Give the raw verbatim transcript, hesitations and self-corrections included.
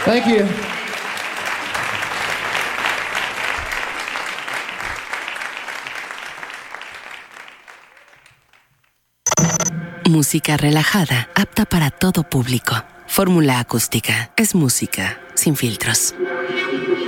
Thank you. Música relajada, apta para todo público. Fórmula Acústica es música sin filtros.